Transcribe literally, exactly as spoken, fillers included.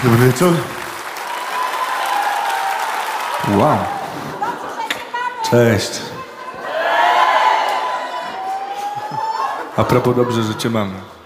Dobry wieczór. Wow. Cześć. A propos, dobrze, że cię mamy.